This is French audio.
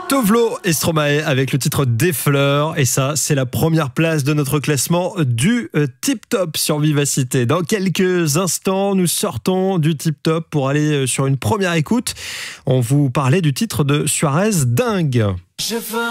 Tovlo et Stromae avec le titre Des Fleurs. Et ça, c'est la première place de notre classement du Tip Top sur Vivacité. Dans quelques instants, nous sortons du Tip Top pour aller sur une première écoute. On vous parlait du titre de Suarez, Dingue.